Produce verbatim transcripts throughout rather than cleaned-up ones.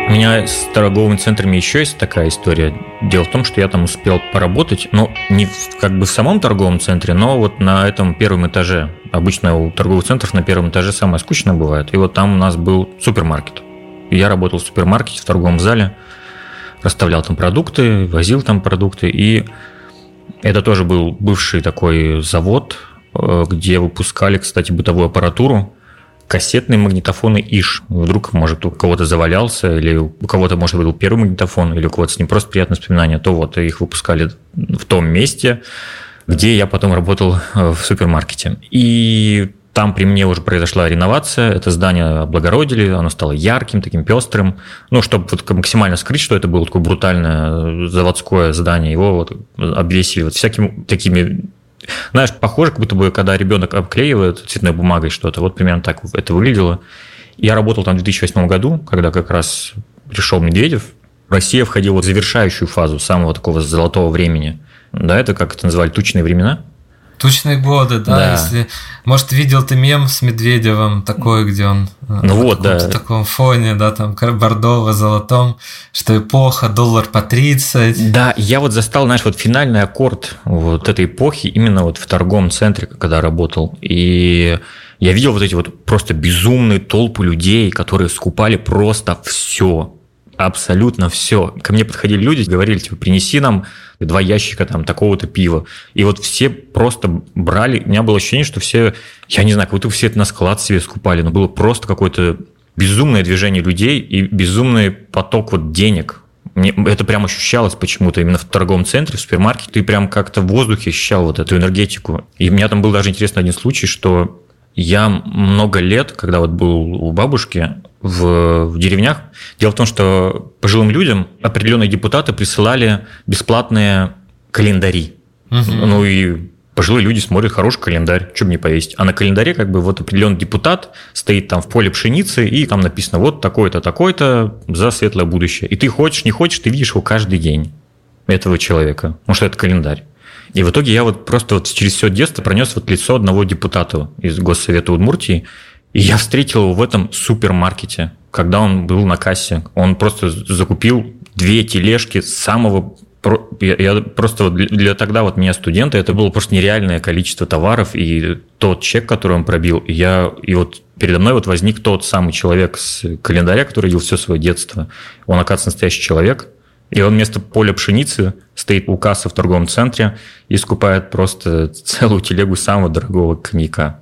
У меня с торговыми центрами еще есть такая история. Дело в том, что я там успел поработать, но не в, как бы в самом торговом центре, но вот на этом первом этаже. Обычно у торговых центров на первом этаже самое скучное бывает. И вот там у нас был супермаркет. И я работал в супермаркете, в торговом зале, расставлял там продукты, возил там продукты. И это тоже был бывший такой завод, где выпускали, кстати, бытовую аппаратуру. Кассетные магнитофоны ИШ. Вдруг, может, у кого-то завалялся, или у кого-то, может, был первый магнитофон, или у кого-то с ним просто приятные воспоминания, то вот их выпускали в том месте, где я потом работал в супермаркете. И там при мне уже произошла реновация, это здание облагородили, оно стало ярким, таким пестрым. Ну, чтобы вот максимально скрыть, что это было такое брутальное заводское здание, его вот обвесили вот всякими такими... Знаешь, похоже, как будто бы, когда ребенок обклеивает цветной бумагой что-то, вот примерно так это выглядело. Я работал там в две тысячи восьмом году, когда как раз пришел Медведев. Россия входила в завершающую фазу самого такого золотого времени. Да, это как это называли, тучные времена. Тучные годы, да, да. Если, может, видел ты мем с Медведевым такой, где он ну вот, да. в таком фоне, да, там бордово-золотом, что эпоха, доллар по тридцать. Да, я вот застал, знаешь, вот финальный аккорд вот этой эпохи именно вот в торговом центре, когда работал. И я видел вот эти вот просто безумные толпы людей, которые скупали просто все. Абсолютно все. Ко мне подходили люди, говорили, типа, принеси нам два ящика там такого-то пива. И вот все просто брали. У меня было ощущение, что все, я не знаю, как будто все это на склад себе скупали, но было просто какое-то безумное движение людей и безумный поток вот денег. Мне это прям ощущалось почему-то именно в торговом центре, в супермаркете. Ты прям как-то в воздухе ощущал вот эту энергетику. И у меня там был даже интересный один случай, что я много лет, когда вот был у бабушки в, в деревнях, дело в том, что пожилым людям определенные депутаты присылали бесплатные календари. Угу. Ну и пожилые люди смотрят хороший календарь, что бы не повесить. А на календаре как бы вот определенный депутат стоит там в поле пшеницы, и там написано вот такой-то, такой-то за светлое будущее. И ты хочешь, не хочешь, ты видишь его каждый день, этого человека, потому что это календарь. И в итоге я вот просто вот через все детство пронес вот лицо одного депутата из Госсовета Удмуртии, и я встретил его в этом супермаркете, когда он был на кассе. Он просто закупил две тележки самого... Я просто вот для тогда вот меня студента, это было просто нереальное количество товаров, и тот чек, который он пробил, и, я, и вот передо мной вот возник тот самый человек с календаря, который видел все свое детство. Он, оказывается, настоящий человек. И он вместо поля пшеницы стоит у кассы в торговом центре и скупает просто целую телегу самого дорогого коньяка.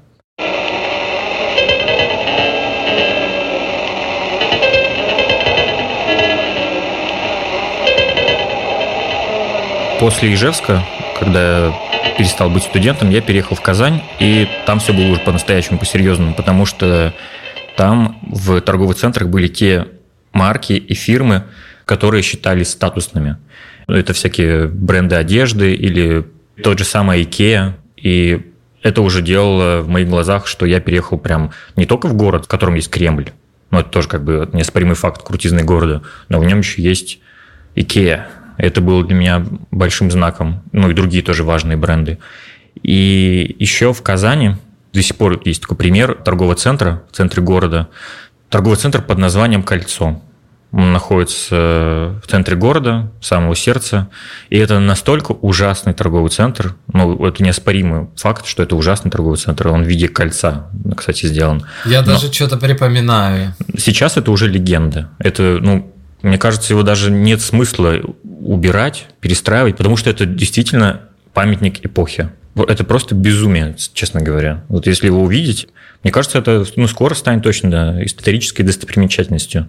После Ижевска, когда я перестал быть студентом, я переехал в Казань, и там все было уже по-настоящему, по-серьезному, потому что там в торговых центрах были те марки и фирмы, которые считались статусными. Это всякие бренды одежды или тот же самый IKEA. И это уже делало в моих глазах, что я переехал прям не только в город, в котором есть Кремль, но это тоже как бы неоспоримый факт крутизны города, но в нем еще есть IKEA. Это было для меня большим знаком. Ну и другие тоже важные бренды. И еще в Казани до сих пор есть такой пример торгового центра в центре города. Торговый центр под названием «Кольцо». Он находится в центре города, в самого сердца. И это настолько ужасный торговый центр. Ну, это неоспоримый факт, что это ужасный торговый центр. Он в виде кольца, кстати, сделан. Я Но даже что-то припоминаю. Сейчас это уже легенда. Это, ну, мне кажется, его даже нет смысла убирать, перестраивать, потому что это действительно памятник эпохи. Это просто безумие, честно говоря. Вот если его увидеть, мне кажется, это ну, скоро станет точно да, исторической достопримечательностью.